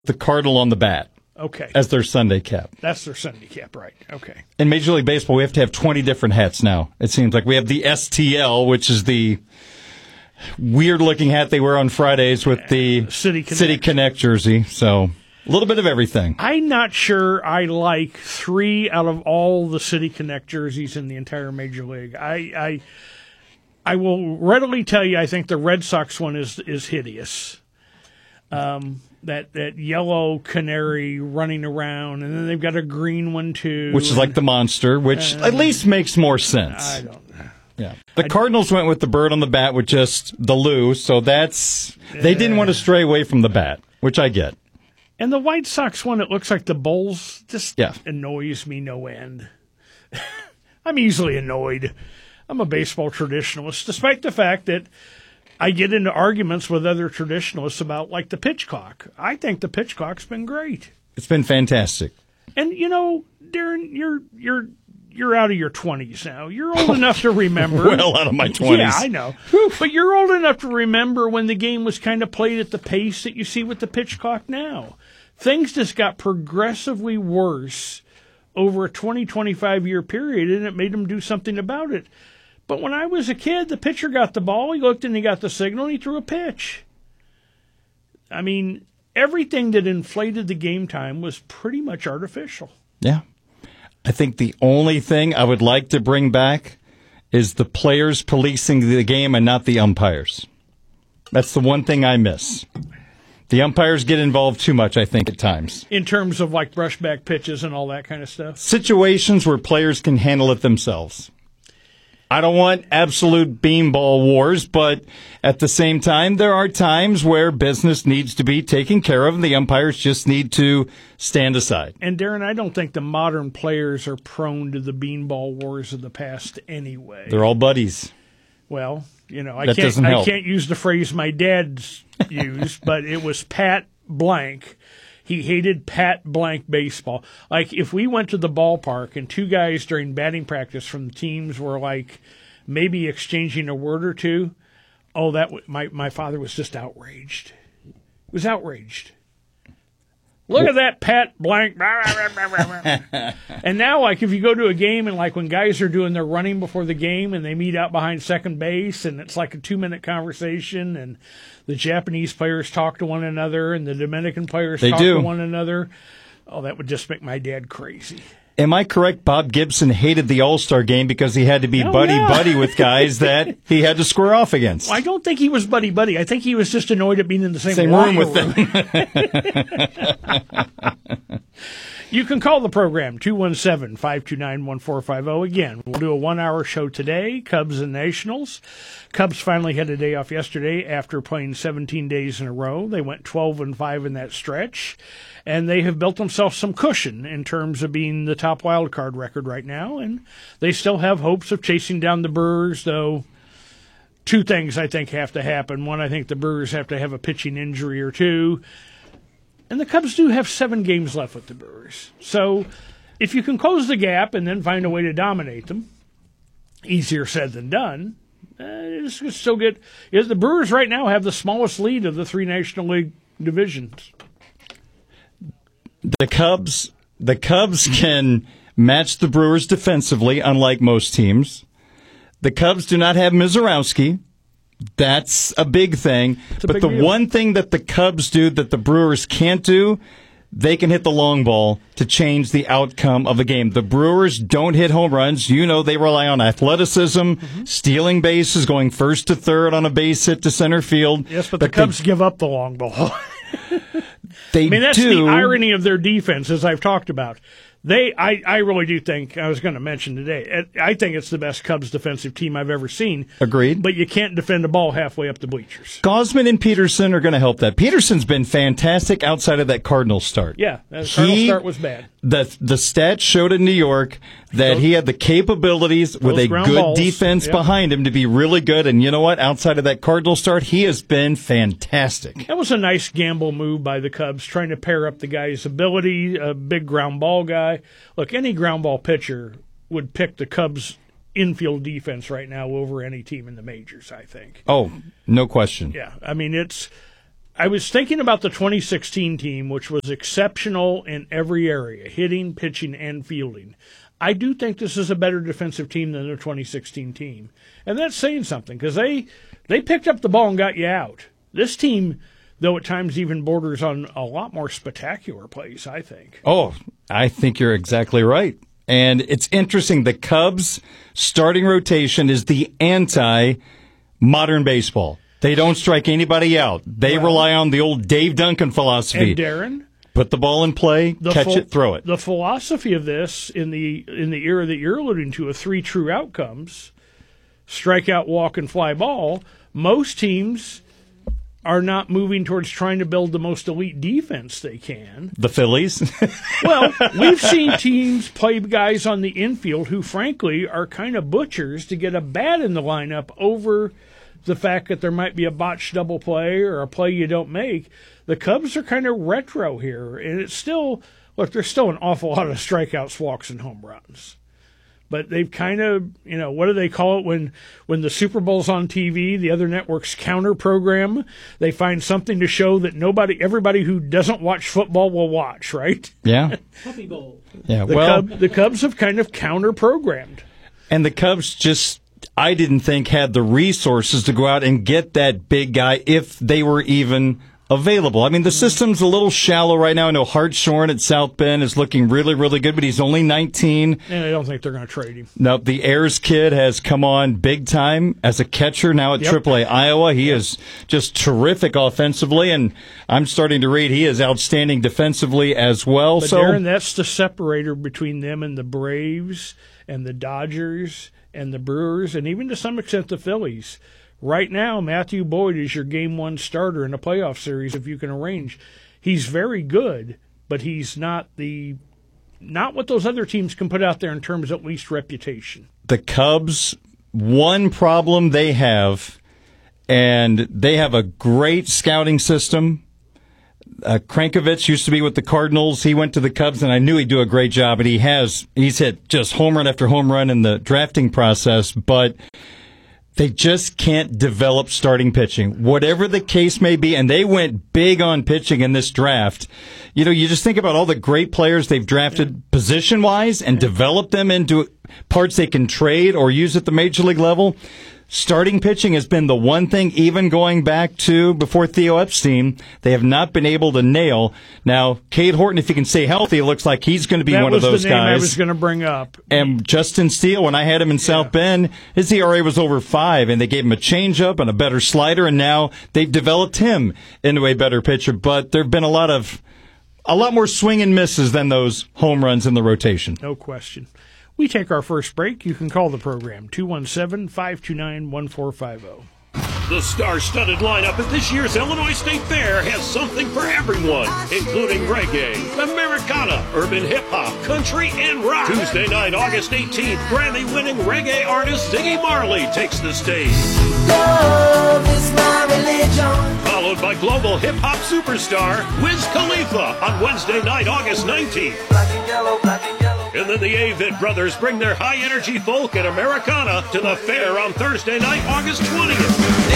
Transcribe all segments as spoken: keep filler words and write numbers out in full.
the Cardinal on the bat. Okay. As their Sunday cap. That's their Sunday cap, right. Okay. In Major League Baseball, we have to have twenty different hats now. It seems like we have the S T L, which is the weird-looking hat they wear on Fridays with the City Connect, City Connect jersey. So a little bit of everything. I'm not sure I like three out of all the City Connect jerseys in the entire Major League. I I, I will readily tell you I think the Red Sox one is is hideous. Um, that that yellow canary running around, and then they've got a green one too, which is like the monster, which uh, at least makes more sense. I don't know. Yeah, the I, Cardinals went with the bird on the bat with just the Lou, so that's they didn't want to stray away from the bat, which I get. And the White Sox one, it looks like the Bulls, just yeah. annoys me no end. I'm easily annoyed. I'm a baseball traditionalist, despite the fact that I get into arguments with other traditionalists about, like, the pitch clock. I think the pitch clock's been great. It's been fantastic. And, you know, Darren, you're you're you're out of your twenties now. You're old enough to remember. Well, out of my twenties. Yeah, I know. But you're old enough to remember when the game was kind of played at the pace that you see with the pitch clock now. Things just got progressively worse over a twenty, twenty-five year period, and it made them do something about it. But when I was a kid, the pitcher got the ball, he looked and he got the signal, and he threw a pitch. I mean, everything that inflated the game time was pretty much artificial. Yeah. I think the only thing I would like to bring back is the players policing the game and not the umpires. That's the one thing I miss. The umpires get involved too much, I think, at times. In terms of, like, brushback pitches and all that kind of stuff? Situations where players can handle it themselves. I don't want absolute beanball wars, but at the same time, there are times where business needs to be taken care of, and the umpires just need to stand aside. And, Darren, I don't think the modern players are prone to the beanball wars of the past anyway. They're all buddies. Well, you know, I that can't doesn't I help. can't use the phrase my dad used, but it was Pat Blank. He hated Pat Blank baseball. Like, if we went to the ballpark and two guys during batting practice from the teams were, like, maybe exchanging a word or two, oh, that w- my, my father was just outraged. He was outraged. Look at that Pat Blank. And now, like, if you go to a game and, like, when guys are doing their running before the game and they meet out behind second base and it's like a two-minute conversation and the Japanese players talk to one another and the Dominican players they talk do. to one another, oh, that would just make my dad crazy. Am I correct? Bob Gibson hated the All-Star game because he had to be oh, buddy-buddy yeah. with guys that he had to square off against. Well, I don't think he was buddy-buddy. I think he was just annoyed at being in the same, same room with them. You can call the program, two one seven, five two nine, one four five zero. Again, we'll do a one-hour show today, Cubs and Nationals. Cubs finally had a day off yesterday after playing seventeen days in a row. They went twelve and five in that stretch, and they have built themselves some cushion in terms of being the top wild card record right now, and they still have hopes of chasing down the Brewers, though two things I think have to happen. One, I think the Brewers have to have a pitching injury or two. And the Cubs do have seven games left with the Brewers. So if you can close the gap and then find a way to dominate them, easier said than done, uh, it's going to still get – the Brewers right now have the smallest lead of the three National League divisions. The Cubs, the Cubs can match the Brewers defensively, unlike most teams. The Cubs do not have Mizorowski. That's a big thing. A but big the deal. one thing that the Cubs do that the Brewers can't do, they can hit the long ball to change the outcome of a game. The Brewers don't hit home runs. You know, they rely on athleticism, mm-hmm. stealing bases, going first to third on a base hit to center field. Yes, but, but the Cubs they, give up the long ball. They I mean, that's do. the irony of their defense, as I've talked about. They, I, I really do think, I was going to mention today, I think it's the best Cubs defensive team I've ever seen. Agreed. But you can't defend a ball halfway up the bleachers. Gausman and Peterson are going to help that. Peterson's been fantastic outside of that Cardinals start. Yeah, that Cardinals he, start was bad. The, the stats showed in New York that those, he had the capabilities with a good balls. defense yep. behind him to be really good. And you know what? Outside of that Cardinals start, he has been fantastic. That was a nice gamble move by the Cubs, trying to pair up the guy's ability, a big ground ball guy. Look, any ground ball pitcher would pick the Cubs' infield defense right now over any team in the majors, I think. Oh, no question. Yeah, I mean, it's I was thinking about the twenty sixteen team, which was exceptional in every area, hitting, pitching, and fielding. I do think this is a better defensive team than the twenty sixteen team. And that's saying something, because they, they picked up the ball and got you out. This team, though at times even borders on a lot more spectacular plays, I think. Oh, I think you're exactly right. And it's interesting, the Cubs' starting rotation is the anti-modern baseball. They don't strike anybody out. They well, rely on the old Dave Duncan philosophy. And Darren, put the ball in play, catch ph- it, throw it. The philosophy of this in the in the era that you're alluding to, of three true outcomes, strike out, walk, and fly ball, most teams are not moving towards trying to build the most elite defense they can. The Phillies? Well, we've seen teams play guys on the infield who, frankly, are kind of butchers to get a bat in the lineup over the fact that there might be a botched double play or a play you don't make. The Cubs are kind of retro here, and it's still, look, there's still an awful lot of strikeouts, walks, and home runs. But they've kind of, you know, what do they call it when, when the Super Bowl's on T V, the other networks counter program, they find something to show that nobody, everybody who doesn't watch football will watch, right? Yeah. Puppy Bowl. Yeah, the well. Cub, the Cubs have kind of counter programmed. And the Cubs just, I didn't think, had the resources to go out and get that big guy if they were even available. I mean, the system's a little shallow right now. I know Hartshorn at South Bend is looking really, really good, but he's only nineteen. And I don't think they're going to trade him. No, the Ayers kid has come on big time as a catcher now at yep. triple A Iowa. He yep. is just terrific offensively, and I'm starting to read he is outstanding defensively as well. But so, Darren, that's the separator between them and the Braves and the Dodgers and the Brewers, and even to some extent the Phillies. Right now, Matthew Boyd is your game one starter in a playoff series if you can arrange. He's very good, but he's not the not what those other teams can put out there in terms of at least reputation. The Cubs, one problem they have, and they have a great scouting system. Uh, Krankovich used to be with the Cardinals. He went to the Cubs, and I knew he'd do a great job, and he has. He's hit just home run after home run in the drafting process, but they just can't develop starting pitching, whatever the case may be, and they went big on pitching in this draft. You know, you just think about all the great players they've drafted yeah. position-wise and yeah. developed them into parts they can trade or use at the major league level. Starting pitching has been the one thing, even going back to before Theo Epstein, they have not been able to nail. Now, Cade Horton, if he can stay healthy, it looks like he's going to be that one of those the name guys. I was going to bring up. And Justin Steele, when I had him in South yeah. Bend, his E R A was over five, and they gave him a changeup and a better slider, and now they've developed him into a better pitcher. But there have been a lot of, a lot more swing and misses than those home runs in the rotation. No question. We take our first break. You can call the program, two one seven, five two nine, one four five zero. The star-studded lineup at this year's Illinois State Fair has something for everyone, including reggae, Americana, urban hip-hop, country, and rock. Tuesday night, August eighteenth, Grammy-winning reggae artist Ziggy Marley takes the stage. Love is my religion. Followed by global hip-hop superstar Wiz Khalifa on Wednesday night, August nineteenth. Black and yellow, black and yellow. And then the Avett Brothers bring their high-energy folk and Americana to the fair on Thursday night, August twentieth.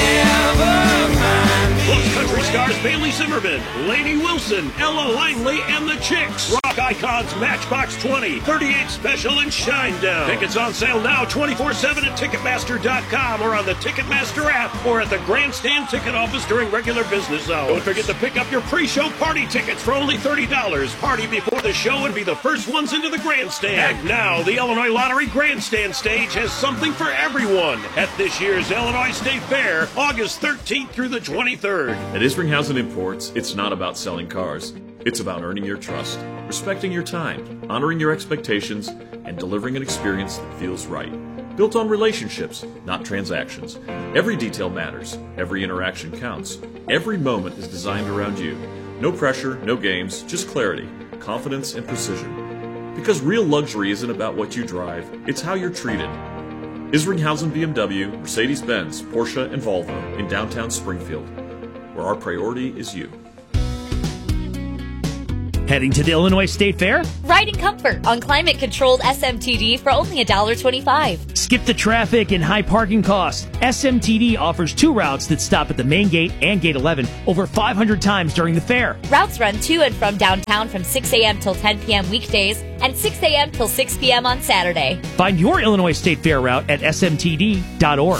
Plus country stars Bailey Zimmerman, Lainey Wilson, Ella Langley, and the Chicks. Rock icons Matchbox twenty, thirty-eight Special, and Shinedown. Tickets on sale now twenty-four seven at Ticketmaster dot com or on the Ticketmaster app or at the Grandstand ticket office during regular business hours. Don't forget to pick up your pre-show party tickets for only thirty dollars. Party before the show and be the first ones into the Grandstand. And now, the Illinois Lottery Grandstand stage has something for everyone at this year's Illinois State Fair, August thirteenth through the twenty-third. At Isringhausen Imports, it's not about selling cars. It's about earning your trust, respecting your time, honoring your expectations, and delivering an experience that feels right. Built on relationships, not transactions. Every detail matters. Every interaction counts. Every moment is designed around you. No pressure, no games, just clarity, confidence, and precision. Because real luxury isn't about what you drive, it's how you're treated. Isringhausen B M W, Mercedes-Benz, Porsche, and Volvo in downtown Springfield, where our priority is you. Heading to the Illinois State Fair? Ride in comfort on climate-controlled S M T D for only one dollar and twenty-five cents. Skip the traffic and high parking costs. S M T D offers two routes that stop at the main gate and gate eleven over five hundred times during the fair. Routes run to and from downtown from six a.m. till ten p.m. weekdays and six a.m. till six p.m. on Saturday. Find your Illinois State Fair route at S M T D dot org.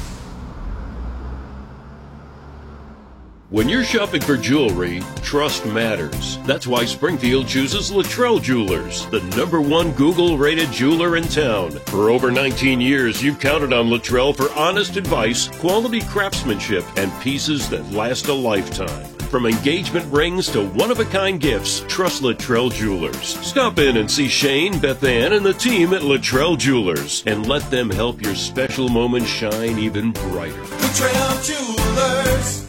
When you're shopping for jewelry, trust matters. That's why Springfield chooses Luttrell Jewelers, the number one Google-rated jeweler in town. For over nineteen years, you've counted on Luttrell for honest advice, quality craftsmanship, and pieces that last a lifetime. From engagement rings to one-of-a-kind gifts, trust Luttrell Jewelers. Stop in and see Shane, Beth Ann, and the team at Luttrell Jewelers, and let them help your special moments shine even brighter. Luttrell Jewelers.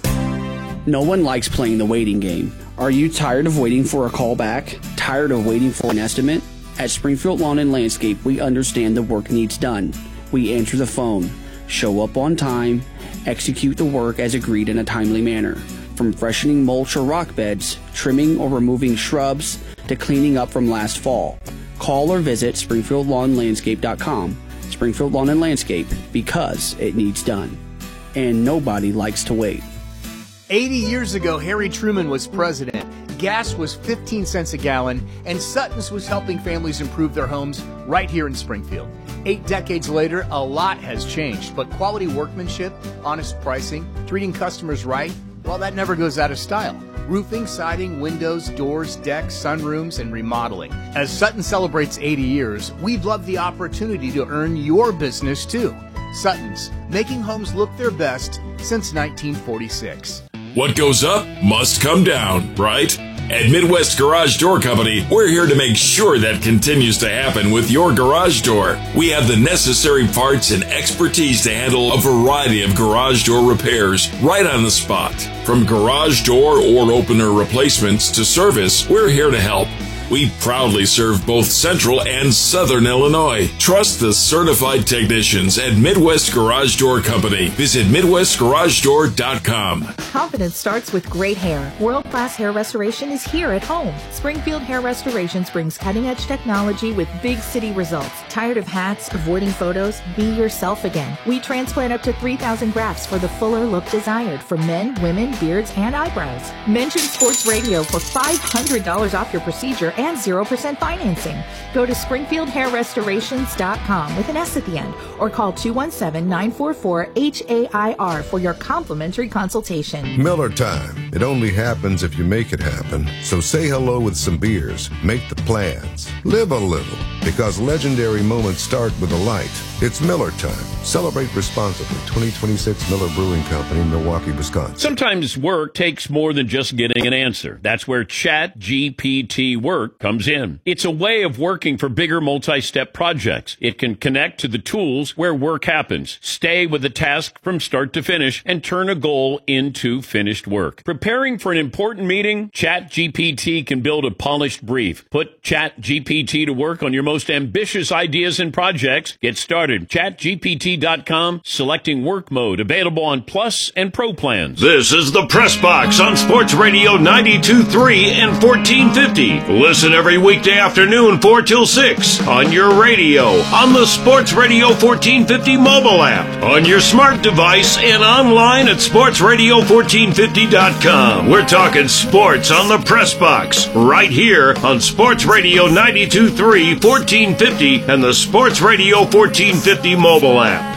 No one likes playing the waiting game. Are you tired of waiting for a call back? Tired of waiting for an estimate? At Springfield Lawn and Landscape, we understand the work needs done. We answer the phone, show up on time, execute the work as agreed in a timely manner. From freshening mulch or rock beds, trimming or removing shrubs, to cleaning up from last fall. Call or visit springfield lawn landscape dot com. Springfield Lawn and Landscape, because it needs done. And nobody likes to wait. eighty years ago, Harry Truman was president. Gas was fifteen cents a gallon, and Sutton's was helping families improve their homes right here in Springfield. Eight decades later, a lot has changed, but quality workmanship, honest pricing, treating customers right, well, that never goes out of style. Roofing, siding, windows, doors, decks, sunrooms, and remodeling. As Sutton celebrates eighty years, we'd love the opportunity to earn your business too. Sutton's, making homes look their best since nineteen forty-six. What goes up must come down, right? At Midwest Garage Door Company, we're here to make sure that continues to happen with your garage door. We have the necessary parts and expertise to handle a variety of garage door repairs right on the spot. From garage door or opener replacements to service, we're here to help. We proudly serve both Central and Southern Illinois. Trust the certified technicians at Midwest Garage Door Company. Visit midwest garage door dot com. Confidence starts with great hair. World-class hair restoration is here at home. Springfield Hair Restorations brings cutting-edge technology with big city results. Tired of hats, avoiding photos? Be yourself again. We transplant up to three thousand grafts for the fuller look desired for men, women, beards, and eyebrows. Mention Sports Radio for five hundred dollars off your procedure and zero percent financing. Go to springfield hair restorations dot com with an S at the end or call two one seven, nine four four, H A I R for your complimentary consultation. Miller time. It only happens if you make it happen. So say hello with some beers. Make the plans. Live a little, because legendary moments start with a light. It's Miller time. Celebrate responsibly. twenty twenty-six Miller Brewing Company, Milwaukee, Wisconsin. Sometimes work takes more than just getting an answer. That's where Chat G P T Work comes in. It's a way of working for bigger multi-step projects. It can connect to the tools where work happens, stay with a task from start to finish, and turn a goal into finished work. Preparing for an important meeting? Chat G P T can build a polished brief. Put Chat G P T to work on your most ambitious ideas and projects. Get started. chat G P T dot com, selecting work mode, available on Plus and Pro plans. This is the Press Box on Sports Radio ninety-two point three and fourteen fifty. Listen every weekday afternoon, four till six, on your radio, on the Sports Radio fourteen fifty mobile app, on your smart device, and online at sports radio fourteen fifty dot com. We're talking sports on the Press Box, right here on Sports Radio ninety-two point three, fourteen fifty, and the Sports Radio fourteen fifty mobile app.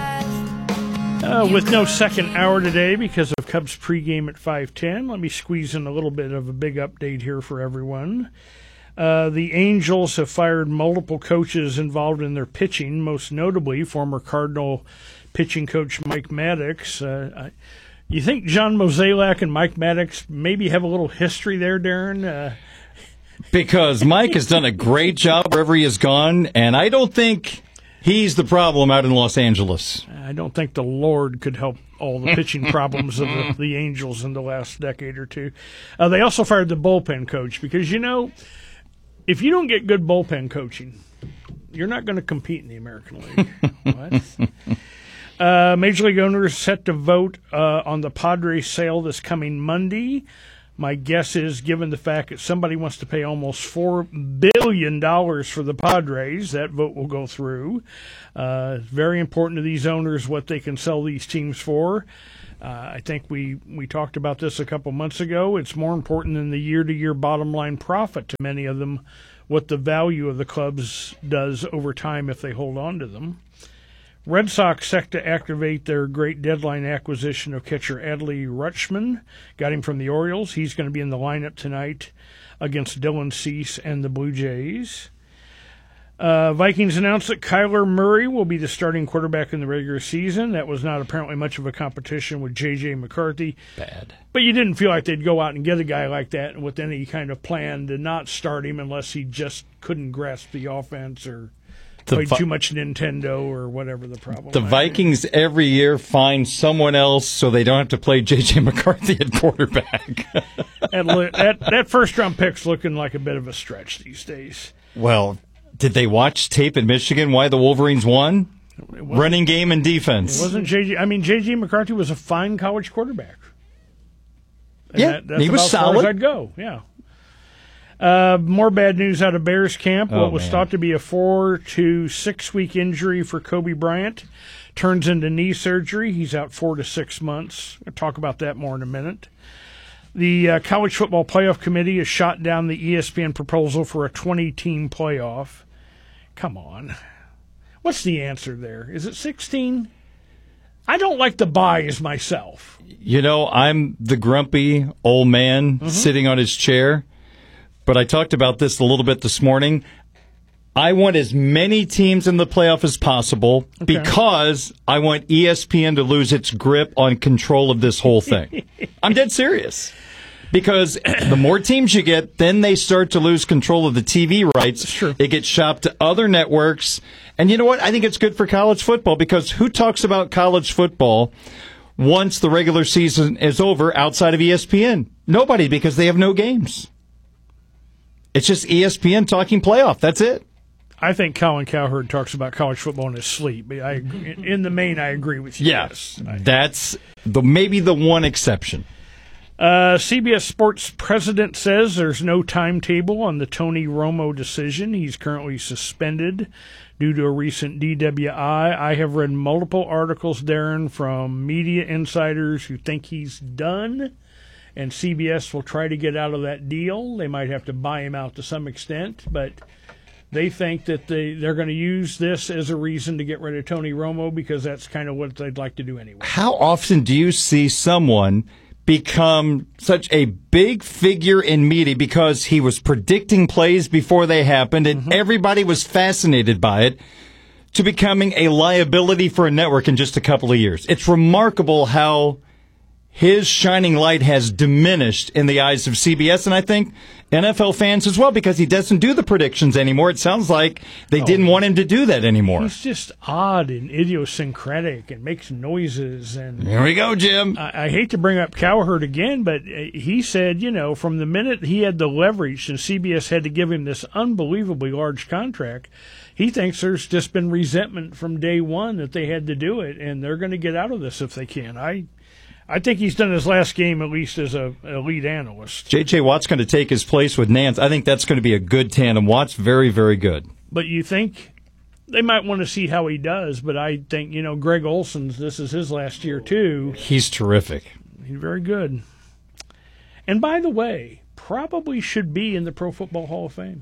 Uh, with no second hour today because of Cubs pregame at five ten, let me squeeze in a little bit of a big update here for everyone. Uh, the Angels have fired multiple coaches involved in their pitching, most notably former Cardinal pitching coach Mike Maddox. Uh, I, you think John Mozeliak and Mike Maddox maybe have a little history there, Darren? Uh, because Mike has done a great job wherever he has gone, and I don't think he's the problem out in Los Angeles. I don't think the Lord could help all the pitching problems of the, the Angels in the last decade or two. Uh, they also fired the bullpen coach because, you know, if you don't get good bullpen coaching, you're not going to compete in the American League. What? Uh, Major League owners set to vote uh, on the Padres sale this coming Monday. My guess is, given the fact that somebody wants to pay almost four billion dollars for the Padres, that vote will go through. Uh, very important to these owners what they can sell these teams for. Uh, I think we, we talked about this a couple months ago. It's more important than the year-to-year bottom line profit to many of them, what the value of the clubs does over time if they hold on to them. Red Sox set to activate their great deadline acquisition of catcher Adley Rutschman. Got him from the Orioles. He's going to be in the lineup tonight against Dylan Cease and the Blue Jays. Uh, Vikings announced that Kyler Murray will be the starting quarterback in the regular season. That was not apparently much of a competition with J J McCarthy. Bad. But you didn't feel like they'd go out and get a guy like that with any kind of plan to not start him unless he just couldn't grasp the offense or The played Vi- too much Nintendo or whatever the problem The might Vikings be. every year find someone else so they don't have to play J J McCarthy at quarterback. that, li- that, that first-round pick's looking like a bit of a stretch these days. Well, did they watch tape at Michigan why the Wolverines won? Running game and defense. It wasn't J J. I mean, J J McCarthy was a fine college quarterback. And Yeah, that, that's he was about as far solid. as I'd go, yeah. Uh, more bad news out of Bears camp. Oh, what was man. thought to be a four to six week injury for Kobe Bryant turns into knee surgery. He's out four to six months. We'll talk about that more in a minute. The uh, College Football Playoff Committee has shot down the E S P N proposal for a twenty-team playoff. Come on. What's the answer there? Is it sixteen? I don't like the buys myself. You know, I'm the grumpy old man Mm-hmm. sitting on his chair, but I talked about this a little bit this morning. I want as many teams in the playoff as possible Okay. because I want E S P N to lose its grip on control of this whole thing. I'm dead serious. Because the more teams you get, then they start to lose control of the T V rights. Sure. It gets shopped to other networks. And you know what? I think it's good for college football because who talks about college football once the regular season is over outside of E S P N? Nobody, because they have no games. It's just E S P N talking playoff. That's it. I think Colin Cowherd talks about college football in his sleep. I, in the main, I agree with you. Yes. That's the maybe the one exception. Uh, C B S Sports president says there's no timetable on the Tony Romo decision. He's currently suspended due to a recent D W I. I have read multiple articles, Darren, from media insiders who think he's done, and C B S will try to get out of that deal. They might have to buy him out to some extent, but they think that they, they're going to use this as a reason to get rid of Tony Romo because that's kind of what they'd like to do anyway. How often do you see someone become such a big figure in media because he was predicting plays before they happened and everybody was fascinated by it to becoming a liability for a network in just a couple of years? It's remarkable how his shining light has diminished in the eyes of C B S and I think N F L fans as well because he doesn't do the predictions anymore. It sounds like they Oh. didn't want him to do that anymore. He's just odd and idiosyncratic and makes noises. And Here we go, Jim. I, I hate to bring up Cowherd again, but uh, he said, you know, from the minute he had the leverage and C B S had to give him this unbelievably large contract, he thinks there's just been resentment from day one that they had to do it, and they're going to get out of this if they can. I I think he's done his last game at least as a elite analyst. J J. Watt's going to take his place with Nance. I think that's going to be a good tandem. Watt's very, very good. But you think they might want to see how he does, but I think, you know, Greg Olson's, this is his last year too. He's terrific. He's very good. And by the way, probably should be in the Pro Football Hall of Fame.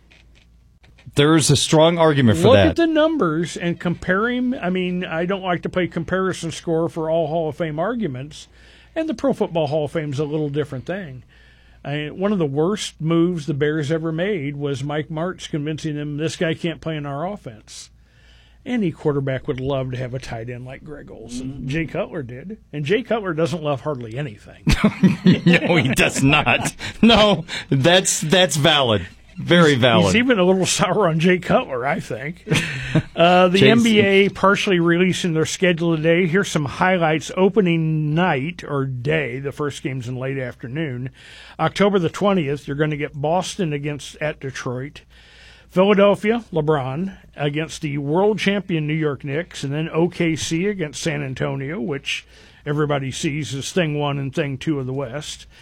There's a strong argument for Look that. at the numbers and compare him. I mean, I don't like to play comparison score for all Hall of Fame arguments, and the Pro Football Hall of Fame is a little different thing. I, one of the worst moves the Bears ever made was Mike Martz convincing them this guy can't play in our offense. Any quarterback would love to have a tight end like Greg Olson. Jay Cutler did. And Jay Cutler doesn't love hardly anything. No, he does not. No, that's that's valid. Very valid. He's even a little sour on Jay Cutler, I think. Uh, the Jay's- N B A partially releasing their schedule today. Here's some highlights. Opening night, or day, the first game's in late afternoon. October the twentieth, you're going to get Boston against at Detroit. Philadelphia, LeBron, against the world champion New York Knicks, and then O K C against San Antonio, which everybody sees as thing one and thing two of the West.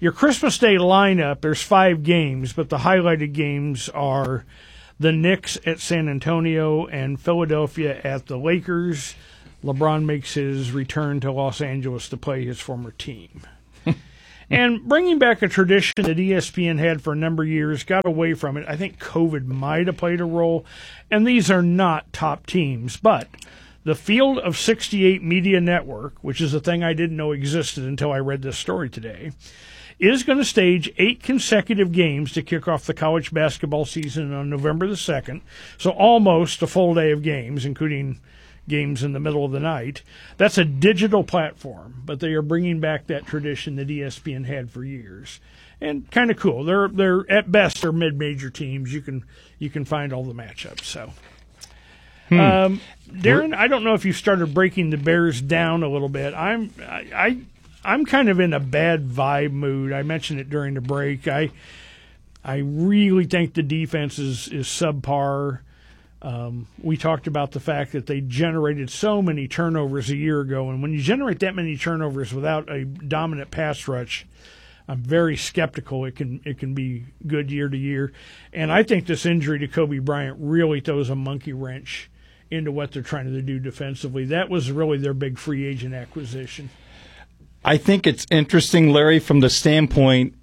your Christmas Day lineup, there's five games, but the highlighted games are the Knicks at San Antonio and Philadelphia at the Lakers. LeBron makes his return to Los Angeles to play his former team. And bringing back a tradition that E S P N had for a number of years, got away from it. I think COVID might have played a role. And these are not top teams. But the Field of sixty-eight Media Network, which is a thing I didn't know existed until I read this story today, is going to stage eight consecutive games to kick off the college basketball season on November the second. So almost a full day of games, including games in the middle of the night. That's a digital platform, but they are bringing back that tradition that E S P N had for years, and kind of cool. They're they're at best they're mid-major teams. You can you can find all the matchups. So, hmm. um, Darren, I don't know if you started breaking the Bears down a little bit. I'm I, I I'm kind of in a bad vibe mood. I mentioned it during the break. I I really think the defense is is subpar. Um, we talked about the fact that they generated so many turnovers a year ago, and when you generate that many turnovers without a dominant pass rush, I'm very skeptical it can it can be good year to year. And I think this injury to Kobe Bryant really throws a monkey wrench into what they're trying to do defensively. That was really their big free agent acquisition. I think it's interesting, Larry, from the standpoint,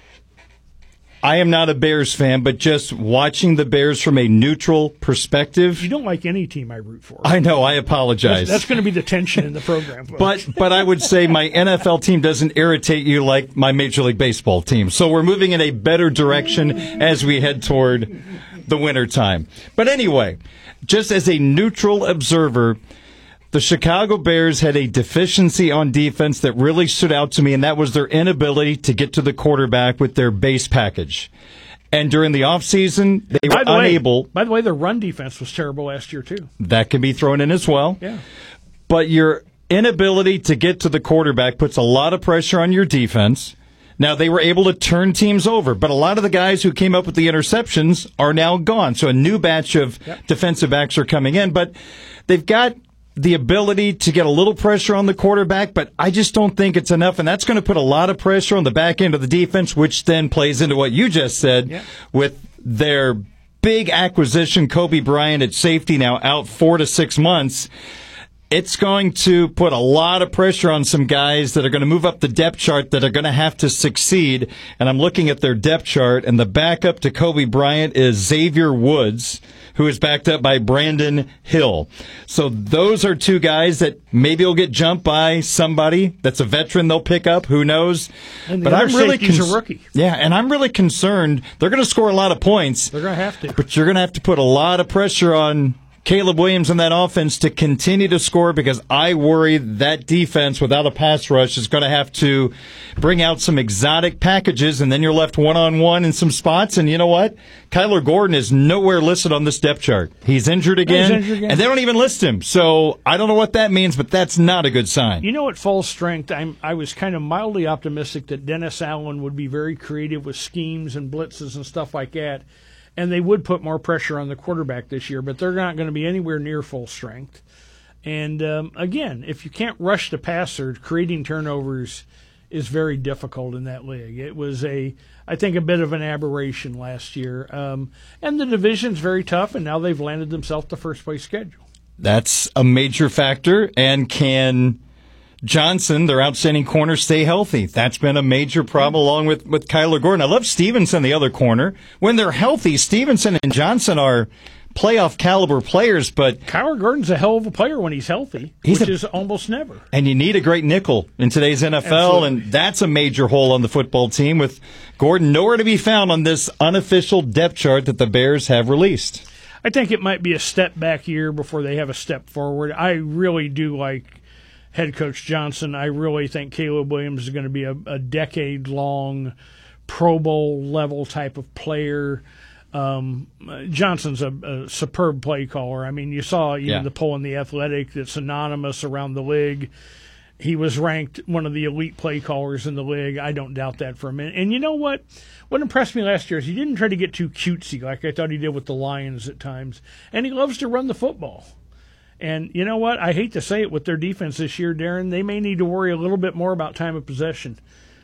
I am not a Bears fan, but just watching the Bears from a neutral perspective. You don't like any team I root for. I know. I apologize. That's, that's going to be the tension in the program. Folks. But but I would say my N F L team doesn't irritate you like my Major League Baseball team. So we're moving in a better direction as we head toward the winter time. But anyway, just as a neutral observer, the Chicago Bears had a deficiency on defense that really stood out to me, and that was their inability to get to the quarterback with their base package. And during the offseason, they were by the unable. Way, by the way, their run defense was terrible last year, too. That can be thrown in as well. Yeah. But your inability to get to the quarterback puts a lot of pressure on your defense. Now, they were able to turn teams over, but a lot of the guys who came up with the interceptions are now gone. So a new batch of yep. defensive backs are coming in, but they've got the ability to get a little pressure on the quarterback, but I just don't think it's enough, and that's going to put a lot of pressure on the back end of the defense, which then plays into what you just said yeah. with their big acquisition, Kobe Bryant at safety, now out four to six months. It's going to put a lot of pressure on some guys that are going to move up the depth chart that are going to have to succeed, and I'm looking at their depth chart, and the backup to Kobe Bryant is Xavier Woods, who is backed up by Brandon Hill. So those are two guys that maybe will get jumped by somebody that's a veteran they'll pick up. Who knows? And the but other I'm really safety's cons- a rookie. Yeah, and I'm really concerned. They're going to score a lot of points. They're going to have to. But you're going to have to put a lot of pressure on Caleb Williams in that offense to continue to score, because I worry that defense without a pass rush is going to have to bring out some exotic packages, and then you're left one-on-one in some spots. And you know what? Kyler Gordon is nowhere listed on this depth chart. He's injured again, He's injured again. and they don't even list him. So I don't know what that means, but that's not a good sign. You know, at full strength, I'm, I was kind of mildly optimistic that Dennis Allen would be very creative with schemes and blitzes and stuff like that. And they would put more pressure on the quarterback this year, but they're not going to be anywhere near full strength. And, um, again, if you can't rush the passer, creating turnovers is very difficult in that league. It was, a, I think, a bit of an aberration last year. Um, and the division's very tough, and now they've landed themselves the first-place schedule. That's a major factor. And can Johnson, their outstanding corner, stay healthy? That's been a major problem along with, with Kyler Gordon. I love Stevenson, the other corner. When they're healthy, Stevenson and Johnson are playoff caliber players, but Kyler Gordon's a hell of a player when he's healthy, he's which a, is almost never. And you need a great nickel in today's N F L, Absolutely. And that's a major hole on the football team with Gordon nowhere to be found on this unofficial depth chart that the Bears have released. I think it might be a step back year before they have a step forward. I really do like head coach Johnson. I really think Caleb Williams is going to be a, a decade-long Pro Bowl level type of player. Um, Johnson's a, a superb play caller. I mean, you saw you yeah. know, the poll in The Athletic that's anonymous around the league. He was ranked one of the elite play callers in the league. I don't doubt that for a minute. And you know what? What impressed me last year is he didn't try to get too cutesy like I thought he did with the Lions at times. And he loves to run the football. And you know what? I hate to say it with their defense this year, Darren. They may need to worry a little bit more about time of possession.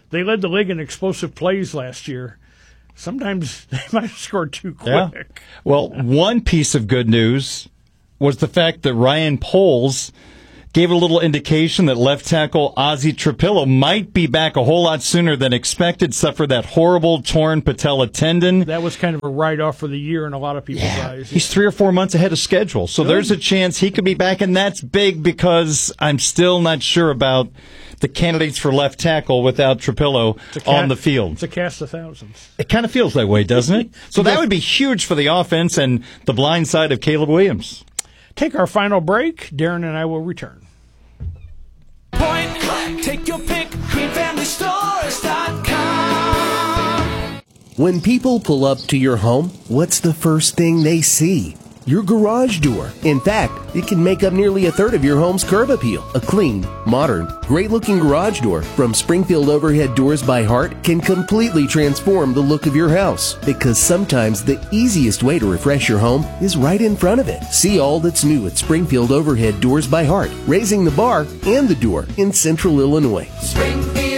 they led the league in explosive plays last year. Sometimes they might have scored too quick. Yeah. Well, one piece of good news was the fact that Ryan Poles gave a little indication that left tackle Ozzie Trapillo might be back a whole lot sooner than expected, suffered that horrible torn patella tendon. That was kind of a write-off for the year in a lot of people's yeah. eyes. He's three or four months ahead of schedule, so Good. There's a chance he could be back, and that's big because I'm still not sure about the candidates for left tackle without Trapillo ca- on the field. It's a cast of thousands. It kind of feels that way, doesn't it? So that would be huge for the offense and the blind side of Caleb Williams. Take our final break. Darren and I will return. Point blank. Take your pick. green family stores dot com. When people pull up to your home, what's the first thing they see? Your garage door. In fact, it can make up nearly a third of your home's curb appeal. A clean, modern, great-looking garage door from Springfield Overhead Doors by Heart can completely transform the look of your house. Because sometimes the easiest way to refresh your home is right in front of it. See all that's new at Springfield Overhead Doors by Heart, raising the bar and the door in Central Illinois. Springfield